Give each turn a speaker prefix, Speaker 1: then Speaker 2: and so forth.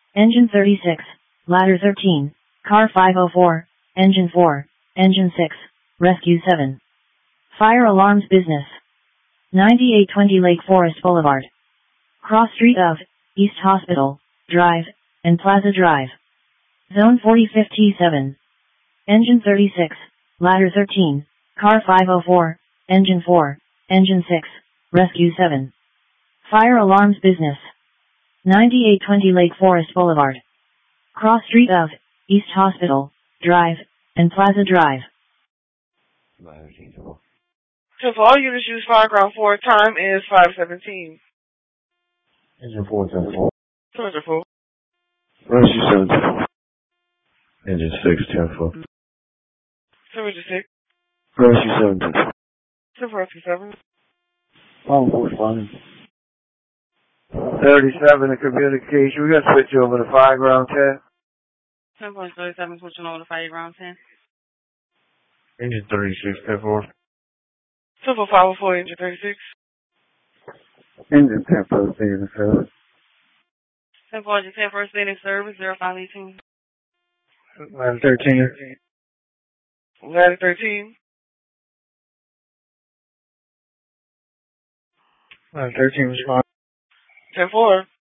Speaker 1: Engine 36, Ladder 13, Car 504, Engine 4, Engine 6, Rescue 7. Fire alarms business. 9820 Lake Forest Boulevard. Cross street of East Hospital Drive and Plaza Drive. Zone 4057. Engine 36, Ladder 13, Car 504, Engine 4, Engine 6, Rescue 7. Fire alarms business. 9820 Lake Forest Boulevard. Cross street of East Hospital Drive and Plaza Drive.
Speaker 2: So for all units use Fireground 4, time is 5:17.
Speaker 3: Engine 4, 10-4.
Speaker 2: Engine 4.
Speaker 3: Rescue 7, 10-4. Engine 6, 10-4.
Speaker 2: Engine 6.
Speaker 3: Rescue 7, 10-4.
Speaker 2: Rescue 7.
Speaker 3: 145. 37 in communication. We got to switch over to Fireground 10.
Speaker 2: 10.37, switching over to Fireground 10.
Speaker 3: Engine 36, 10-4.
Speaker 2: 504, engine 36.
Speaker 3: Engine 10, first thing in the service.
Speaker 2: 10-4, engine 10, first thing in service, 0518.
Speaker 3: Ladder 13.
Speaker 2: Ladder 13.
Speaker 3: Ladder 13 was fine.
Speaker 2: 10-4.